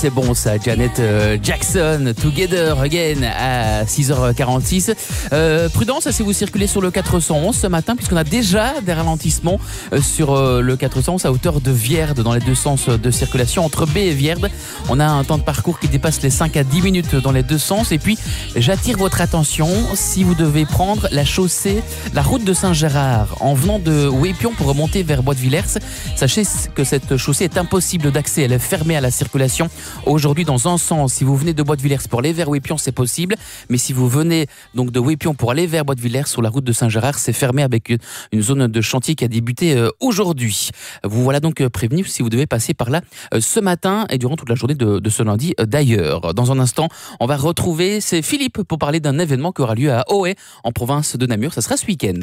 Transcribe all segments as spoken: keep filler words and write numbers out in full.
c'est bon ça, Janet euh, Jackson, Together Again à six heures quarante-six. Euh, prudence si vous circulez sur le quatre cent onze ce matin, puisqu'on a déjà des ralentissements euh, sur euh, le quatre cent onze à hauteur de Vierde dans les deux sens de circulation. Entre B et Vierde, on a un temps de parcours qui dépasse les cinq à dix minutes dans les deux sens. Et puis, j'attire votre attention si vous devez prendre la chaussée, la route de Saint-Gérard en venant de Wépion pour remonter vers Bois-de-Villers. Sachez que cette chaussée est impossible d'accès, elle est fermée à la circulation aujourd'hui dans un sens. Si vous venez de Bois-de-Villers pour aller vers Wépion, c'est possible, mais si vous venez donc de Wépion pour aller vers Bois-de-Villers sur la route de Saint-Gérard, c'est fermé avec une zone de chantier qui a débuté aujourd'hui. Vous voilà donc prévenu si vous devez passer par là ce matin et durant toute la journée de, de ce lundi d'ailleurs. Dans un instant, on va retrouver c'est Philippe pour parler d'un événement qui aura lieu à Ohaye en province de Namur. Ça sera ce week-end.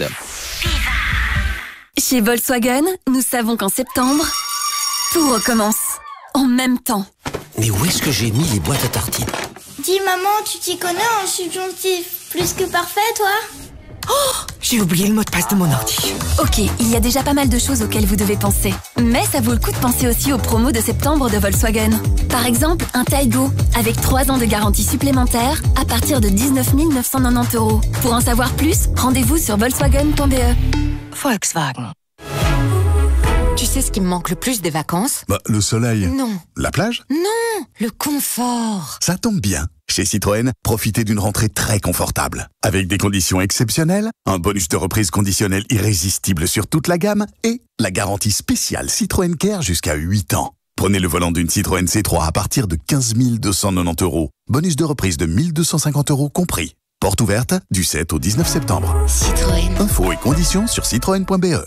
Chez Volkswagen, nous savons qu'en septembre, tout recommence. En même temps. Mais où est-ce que j'ai mis les boîtes à tartines? Dis maman, tu t'y connais en subjonctif plus que parfait, toi? Oh, j'ai oublié le mot de passe de mon ordi. Ok, il y a déjà pas mal de choses auxquelles vous devez penser. Mais ça vaut le coup de penser aussi aux promos de septembre de Volkswagen. Par exemple, un Taigo, avec trois ans de garantie supplémentaire à partir de dix-neuf mille neuf cent quatre-vingt-dix euros. Pour en savoir plus, rendez-vous sur volkswagen point b e. Volkswagen. Tu sais ce qui me manque le plus des vacances? Bah, le soleil. Non. La plage? Non, le confort. Ça tombe bien. Chez Citroën, profitez d'une rentrée très confortable. Avec des conditions exceptionnelles, un bonus de reprise conditionnel irrésistible sur toute la gamme et la garantie spéciale Citroën Care jusqu'à huit ans. Prenez le volant d'une Citroën C trois à partir de quinze mille deux cent quatre-vingt-dix euros. Bonus de reprise de mille deux cent cinquante euros compris. Porte ouverte du sept au dix-neuf septembre. Citroën. Infos et conditions sur citroën point b e.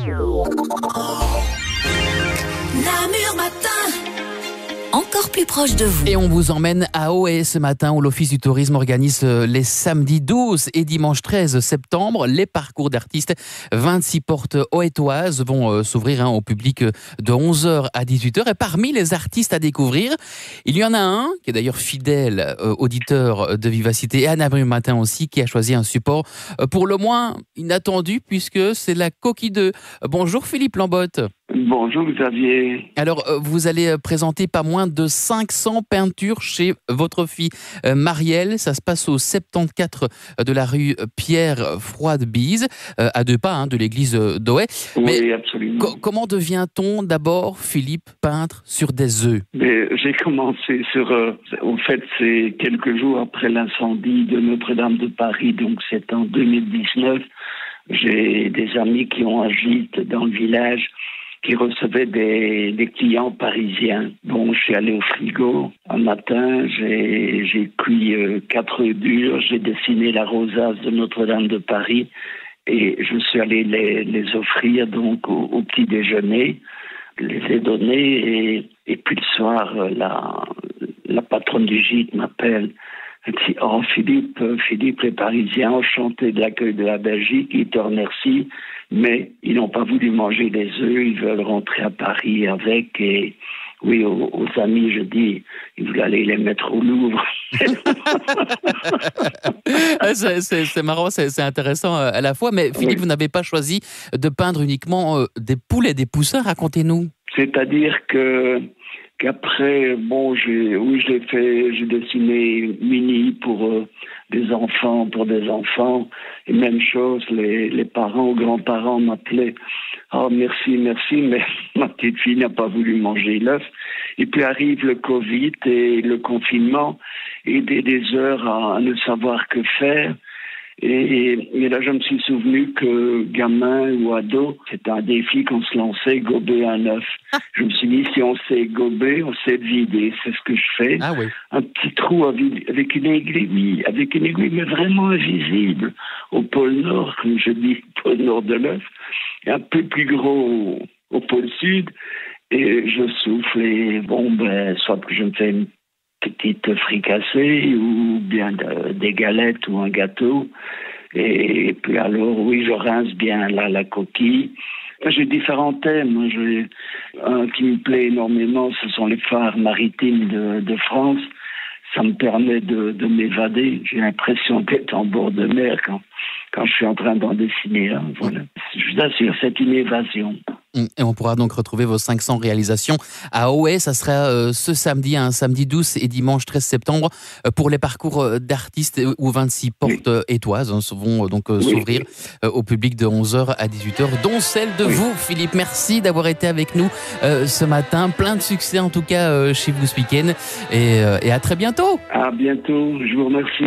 Namur matin. Encore plus proche de vous. Et on vous emmène à Ohaye ce matin où l'Office du tourisme organise les samedis douze et dimanche treize septembre les parcours d'artistes. vingt-six portes ohétoises vont euh, s'ouvrir hein, au public de onze heures à dix-huit heures. Et parmi les artistes à découvrir, il y en a un qui est d'ailleurs fidèle euh, auditeur de Vivacité et à Namur matin aussi, qui a choisi un support euh, pour le moins inattendu puisque c'est la Coquille deux. Bonjour Philippe Lambotte. Bonjour Xavier. Alors, euh, vous allez euh, présenter pas moins de cinq cents peintures chez votre fille euh, Marielle. Ça se passe au soixante-quatorze de la rue Pierre Froide-Bise, euh, à deux pas hein, de l'église d'Ohaye. Oui, Mais absolument. co- comment devient-on d'abord, Philippe, peintre sur des œufs? Mais j'ai commencé sur... Euh, en fait, c'est quelques jours après l'incendie de Notre-Dame de Paris, donc c'est en deux mille dix-neuf. J'ai des amis qui ont agi dans le village, qui recevaient des, des clients parisiens. Bon, je suis allé au frigo un matin, j'ai, j'ai cuit euh, quatre œufs durs, j'ai dessiné la rosace de Notre-Dame de Paris et je suis allé les, les offrir donc au, au petit déjeuner, les ai donnés et, et puis le soir, la, la patronne du gîte m'appelle. Elle dit « Oh Philippe, Philippe, les Parisiens ont chanté de l'accueil de la Belgique, ils te remercient, mais ils n'ont pas voulu manger les œufs, ils veulent rentrer à Paris avec. » Et oui, aux, aux amis, je dis, ils voulaient aller les mettre au Louvre. c'est, c'est, c'est marrant, c'est, c'est intéressant à la fois. Mais Philippe, oui. Vous n'avez pas choisi de peindre uniquement des poules et des poussins, racontez-nous. C'est-à-dire que... qu'après, bon, j'ai, oui, je l'ai fait, j'ai dessiné Mini pour euh, des enfants, pour des enfants, et même chose, les, les parents, grands-parents m'appelaient, oh merci, merci, mais ma petite fille n'a pas voulu manger l'œuf. Et puis arrive le Covid et le confinement, et des, des heures à, à ne savoir que faire. Et, et là, je me suis souvenu que gamin ou ado, c'était un défi qu'on se lançait, gober un œuf. Je me suis dit, si on sait gober, on sait vider. C'est ce que je fais. Ah oui. Un petit trou avec une aiguille, avec une aiguille, mais vraiment invisible, au pôle Nord, comme je dis, pôle Nord de l'œuf, et un peu plus gros au, au pôle Sud. Et je souffle et bon, ben, soit que je me fais une petite fricassée ou bien de, des galettes ou un gâteau. Et, et puis alors, oui, je rince bien là la coquille. J'ai différents thèmes. J'ai, un qui me plaît énormément, ce sont les phares maritimes de, de France. Ça me permet de, de m'évader. J'ai l'impression d'être en bord de mer quand, quand je suis en train d'en dessiner un. Voilà. Je vous assure, c'est une évasion. Et on pourra donc retrouver vos cinq cents réalisations à Auhay. Ça sera euh, ce samedi, un samedi douze et dimanche treize septembre euh, pour les parcours d'artistes où vingt-six portes oui. étoises hein, vont euh, donc euh, oui. s'ouvrir euh, au public de onze heures à dix-huit heures, dont celle de oui. vous, Philippe. Merci d'avoir été avec nous euh, ce matin. Plein de succès en tout cas euh, chez vous ce week-end et, euh, et à très bientôt. À bientôt. Je vous remercie.